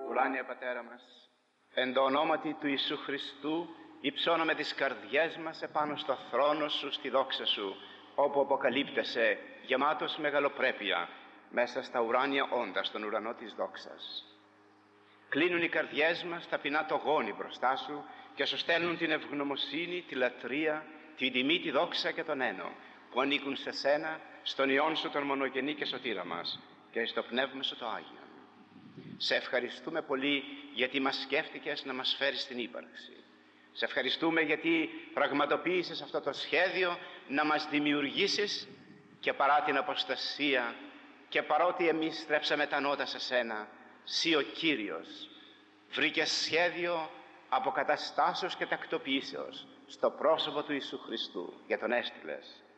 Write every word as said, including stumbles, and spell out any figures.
Ουράνιε Πατέρα μας, εν το ονόματι του Ιησού Χριστού υψώνουμε τις καρδιές μας επάνω στο θρόνο Σου, στη δόξα Σου, όπου αποκαλύπτεσαι γεμάτος μεγαλοπρέπεια μέσα στα ουράνια όντα, στον ουρανό της δόξας. Κλείνουν οι καρδιές μας ταπεινά το γόνι μπροστά Σου και Σου στέλνουν την ευγνωμοσύνη, τη λατρεία, την τιμή, τη δόξα και τον ένο που ανήκουν σε Σένα, στον Υιόν Σου τον μονογενή και σωτήρα μας και στο Πνεύμα Σου το Άγιο. Σε ευχαριστούμε πολύ γιατί μας σκέφτηκες να μας φέρεις στην ύπαρξη. Σε ευχαριστούμε γιατί πραγματοποίησες αυτό το σχέδιο να μας δημιουργήσεις και παρά την αποστασία και παρότι εμείς στρέψαμε τα νότα σε Σένα, Συ ο Κύριος βρήκες σχέδιο αποκαταστάσεως και τακτοποιήσεως στο πρόσωπο του Ιησού Χριστού και τον έστειλες.